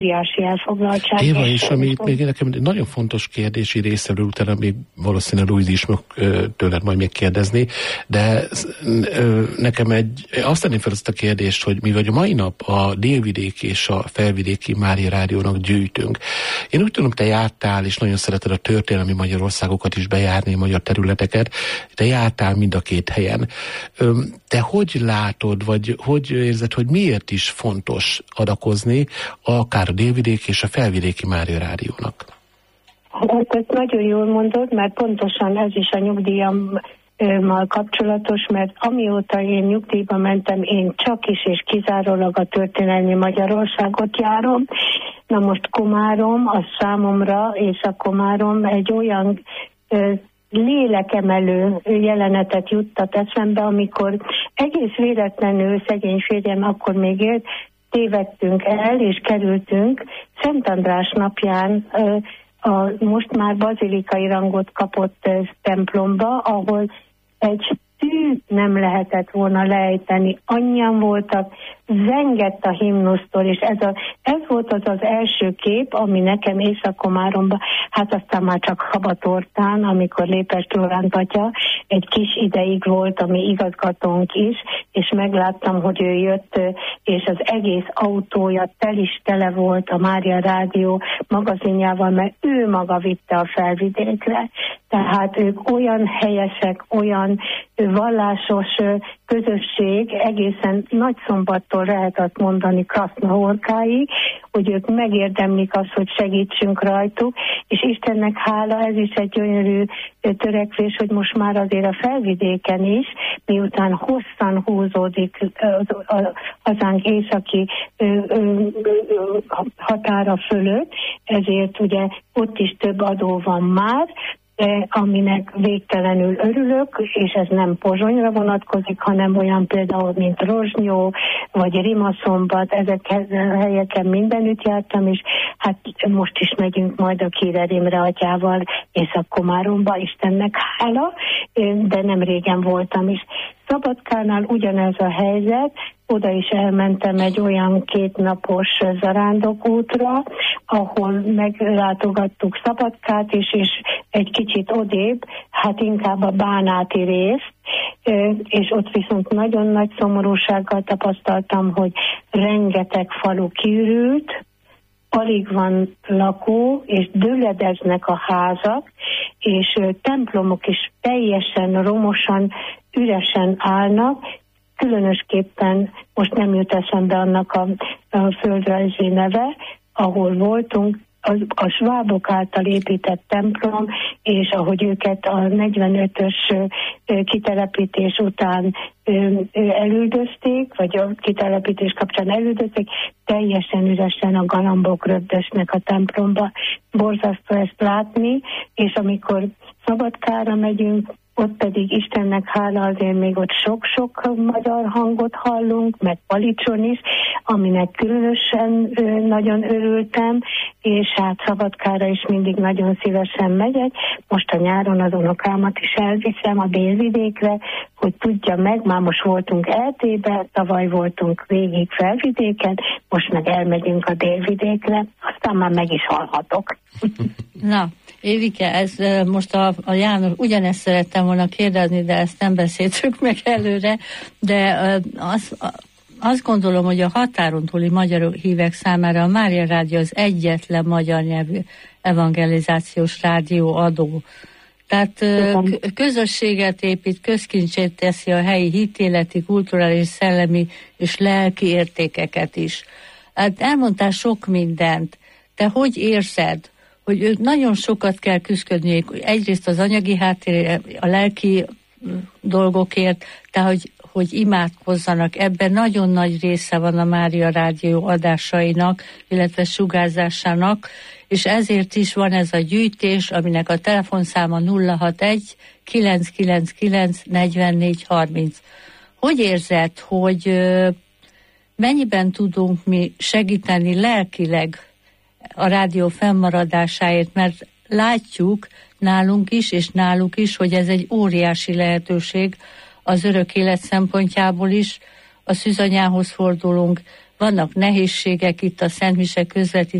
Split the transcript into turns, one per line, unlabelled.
óriási elfoglaltság.
Éva, és ami még nekem nagyon fontos kérdési részről, utána még valószínűleg Louise is tőled majd még kérdezni, de nekem azt tenném fel azt a kérdést, hogy mi vagy a mai nap a délvidéki és a felvidéki Mária Rádiónak gyűjtünk. Én úgy tudom, te jártál, és nagyon szereted a történelmi Magyarországokat is bejárni, magyar területeket, te jártál mind a két helyen. Te hogy látod, vagy hogy érzed, hogy miért is fontos adakozni akár a délvidéki és a felvidéki Mária Rádiónak?
Hát ezt nagyon jól mondod, mert pontosan ez is a nyugdíjammal kapcsolatos, mert amióta én nyugdíjba mentem, én csak is és kizárólag a történelmi Magyarországot járom. Na most Komárom, az számomra, és a Komárom egy olyan lélekemelő jelenetet juttat eszembe, amikor egész véletlenül szegény férjem akkor még élt, tévedtünk el, és kerültünk Szent András napján a most már bazilikai rangot kapott templomba, ahol egy tű nem lehetett volna lejteni. Annyian voltak, zengett a himnusztól, és ez volt az első kép, ami nekem Észak-Komáromban, hát aztán már csak Habatortán, amikor Lépes Loránd atya egy kis ideig volt, ami igazgatónk is, és megláttam, hogy ő jött, és az egész autója tele volt a Mária Rádió magazinjával, mert ő maga vitte a Felvidékre. Tehát ők olyan helyesek, olyan vallásos közösség, egészen Nagyszombattól lehet azt mondani Krasznahorkáig, hogy ők megérdemlik azt, hogy segítsünk rajtuk, és Istennek hála, ez is egy gyönyörű törekvés, hogy most már azért a Felvidéken is, miután hosszan húzódik hazánk északi határa fölött, ezért ugye ott is több adó van már, aminek végtelenül örülök, és ez nem Pozsonyra vonatkozik, hanem olyan például, mint Rozsnyó, vagy Rimaszombat, ezeken a helyeken mindenütt jártam, és hát most is megyünk majd a Kírer Imre atyával Észak-Komáromba, Istennek hála, de nem régen voltam is. Szabadkánál ugyanez a helyzet, oda is elmentem egy olyan 2 napos zarándokútra, ahol meglátogattuk Szabadkát is, és egy kicsit odébb, hát inkább a bánáti részt, és ott viszont nagyon nagy szomorúsággal tapasztaltam, hogy rengeteg falu kiürült, alig van lakó, és dőledeznek a házak, és templomok is teljesen romosan, üresen állnak, különösképpen most nem jut eszembe annak a földrajzi neve, ahol voltunk, a svábok által épített templom, és ahogy őket a 45-ös kitelepítés után elüldözték, vagy a kitelepítés kapcsán elüldözték, teljesen üresen a galambok rögdösnek a templomba. Borzasztó ezt látni, és amikor Szabadkára megyünk, ott pedig Istennek hála, azért még ott sok-sok magyar hangot hallunk, meg Palicson is, aminek különösen nagyon örültem, és hát Szabadkára is mindig nagyon szívesen megyek. Most a nyáron az unokámat is elviszem a délvidékre, hogy tudja meg, már most voltunk ET-be, tavaly voltunk végig Felvidéken, most meg elmegyünk a délvidékre, aztán már meg is hallhatok.
Na, Évike, ez most a János, ugyanezt szerettem volna kérdezni, de ezt nem beszéltük meg előre, de azt gondolom, hogy a határon túli magyar hívek számára a Mária Rádió az egyetlen magyar nyelvű evangelizációs rádióadó. Tehát közösséget épít, közkincsét teszi a helyi hitéleti, kulturális, szellemi és lelki értékeket is. Hát elmondtál sok mindent. Te hogy érzed, hogy ők nagyon sokat kell küzdködniük, egyrészt az anyagi háttérre, a lelki dolgokért, de hogy imádkozzanak. Ebben nagyon nagy része van a Mária Rádió adásainak, illetve sugárzásának, és ezért is van ez a gyűjtés, aminek a telefonszáma 061 999 44 30. Hogy érzed, hogy mennyiben tudunk mi segíteni lelkileg a rádió fennmaradásáért, mert látjuk nálunk is, és náluk is, hogy ez egy óriási lehetőség az örök élet szempontjából is. A szűzanyához fordulunk, vannak nehézségek itt a Szentmise közvetítésében,